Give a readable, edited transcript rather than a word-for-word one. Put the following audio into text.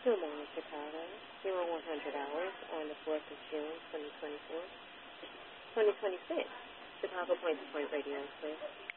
Good morning, Chicago. 100 hours on the 4th of June, 2024. 2026. Chicago Point to Point Radio, please.